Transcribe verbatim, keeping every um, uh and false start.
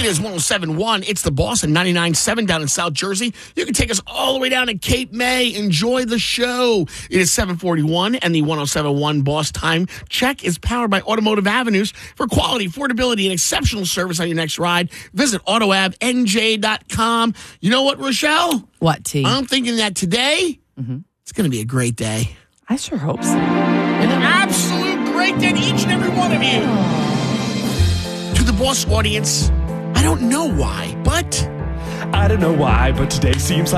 is one oh seven point one. It's the Boss at ninety-nine point seven down in South Jersey. You can take us all the way down to Cape May. Enjoy the show. It is seven forty-one, and the one oh seven point one Boss Time Check is powered by Automotive Avenues. For quality, affordability, and exceptional service on your next ride, visit auto av n j dot com. You know what, Rochelle? What, T? I'm thinking that today, mm-hmm. it's going to be a great day. I sure hope so. An absolute great day to each and every one of you. To the Boss audience, I don't know why, but... I don't know why, but today seems like